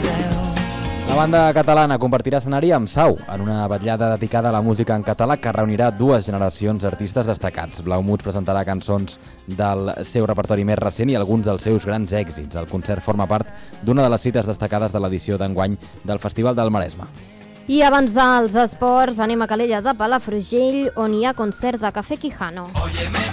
La banda catalana compartirà escenari amb Sau, en una vetllada dedicada a la música en català que reunirà dues generacions d'artistes destacats. Blaumuts presentarà cançons del seu repertori més recent i alguns dels seus grans èxits. El concert forma part d'una de les cites destacades de l'edició d'enguany del Festival del Maresme. I abans dels esports, anem a Calella de Palafrugell, on hi ha concert de Cafè Quijano.